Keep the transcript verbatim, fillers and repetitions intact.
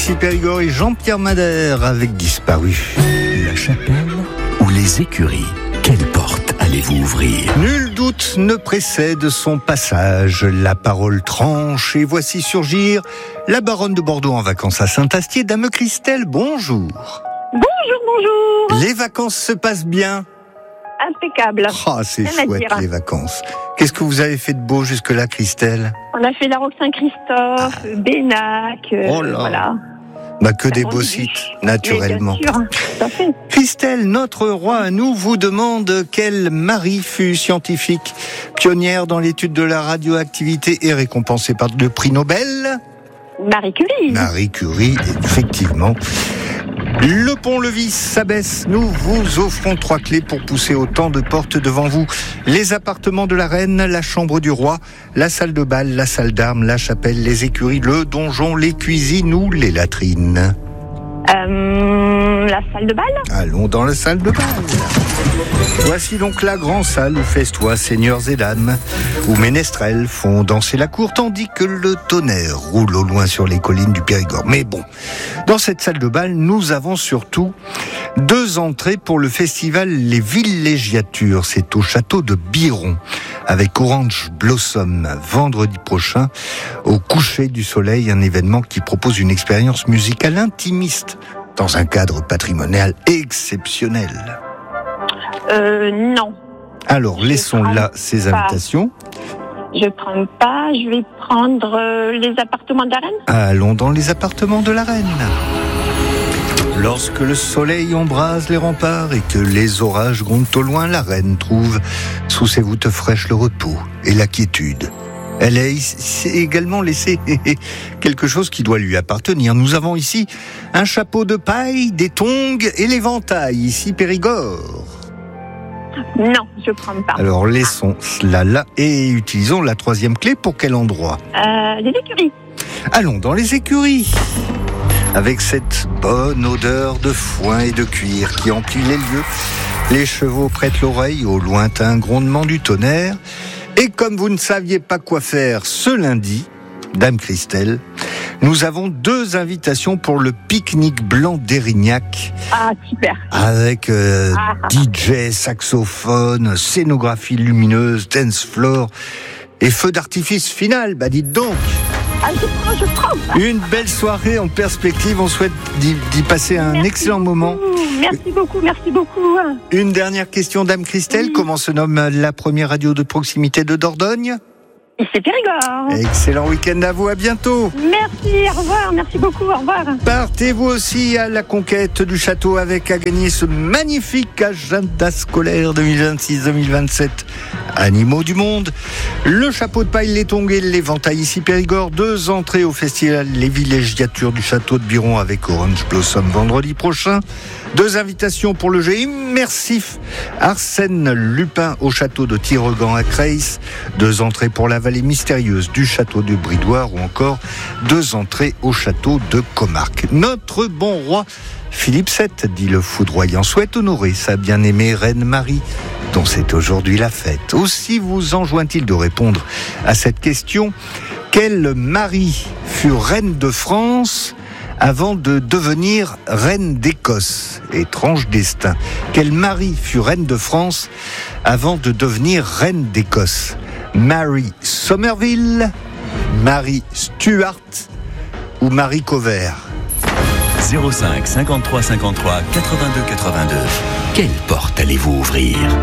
ici Périgord et Jean-Pierre Madère avec Disparu. La chapelle ou les écuries, quelle porte allez-vous ouvrir ? Nul doute ne précède son passage, la parole tranche et voici surgir la baronne de Bordeaux en vacances à Saint-Astier, Dame Christelle, bonjour. Bonjour, bonjour. Les vacances se passent bien ? Impeccable. Ah, c'est Rien à chouette dire. les vacances. Qu'est-ce que vous avez fait de beau jusque-là, Christelle ? On a fait la Roque Saint-Christophe, ah. Bénac, euh, Oh là. voilà. Bah que des On beaux dit. sites, naturellement. Mais bien sûr, tout à fait. Christelle, notre roi à nous, vous demande quel mari fut scientifique, pionnière dans l'étude de la radioactivité et récompensée par le prix Nobel. Marie Curie. Marie Curie, effectivement. Le pont-levis s'abaisse. Nous vous offrons trois clés pour pousser autant de portes devant vous. Les appartements de la reine, la chambre du roi, la salle de bal, la salle d'armes, la chapelle, les écuries, le donjon, les cuisines ou les latrines. Euh, la salle de bal. Allons dans la salle de bal. Voici donc la grande salle où festoient seigneurs et dames, où ménestrels font danser la cour, tandis que le tonnerre roule au loin sur les collines du Périgord. Mais bon, dans cette salle de bal, nous avons surtout deux entrées pour le festival Les Villégiatures. C'est au château de Biron, avec Orange Blossom, vendredi prochain, au coucher du soleil, un événement qui propose une expérience musicale intimiste, dans un cadre patrimonial exceptionnel. Euh, non. Alors, Je laissons prends là ces pas. invitations. Je prends pas. Je vais prendre euh, les appartements de la reine. Allons dans les appartements de la reine. Lorsque le soleil embrase les remparts et que les orages grondent au loin, la reine trouve sous ses voûtes fraîches le repos et la quiétude. Elle a ici également laissé quelque chose qui doit lui appartenir. Nous avons ici un chapeau de paille, des tongs et l'éventail, ici Périgord. Non, je prends pas. Alors laissons cela là et utilisons la troisième clé. Pour quel endroit ? Euh, les écuries. Allons dans les écuries. Avec cette bonne odeur de foin et de cuir qui emplit les lieux, les chevaux prêtent l'oreille au lointain grondement du tonnerre. Et comme vous ne saviez pas quoi faire ce lundi, Dame Christelle, nous avons deux invitations pour le pique-nique blanc d'Érignac. Ah, super. Avec euh, Ah. D J, saxophone, scénographie lumineuse, dance floor et feu d'artifice final. Bah dites donc, Ah, je prends, je prends. une belle soirée en perspective. On souhaite d'y, d'y passer un Merci excellent moment. beaucoup, Merci beaucoup, merci beaucoup. Une dernière question, Dame Christelle. Oui. Comment se nomme la première radio de proximité de Dordogne ? Ici Périgord. Excellent week-end à vous, à bientôt. Merci, au revoir, merci beaucoup, au revoir. Partez vous aussi à la conquête du château avec à gagner ce magnifique agenda scolaire deux mille vingt-six deux mille vingt-sept. Animaux du monde, le chapeau de paille, les tongs et l'éventail ici Périgord. Deux entrées au festival Les Villégiatures du château de Biron avec Orange Blossom vendredi prochain. Deux invitations pour le jeu immersif Arsène Lupin au château de Tiregan à Creil. Deux entrées pour la vallée mystérieuse du château de Bridoire ou encore deux entrées au château de Comarque. Notre bon roi Philippe sept, dit le foudroyant, souhaite honorer sa bien-aimée reine Marie, dont c'est aujourd'hui la fête. Aussi vous enjoint-il de répondre à cette question. Quelle Marie fut reine de France avant de devenir reine d'Écosse? Étrange destin. Quelle Marie fut reine de France avant de devenir reine d'Écosse? Mary Somerville, Mary Stuart ou Marie Covert? zéro cinq cinquante-trois cinquante-trois quatre-vingt-deux quatre-vingt-deux. Quelle porte allez-vous ouvrir ?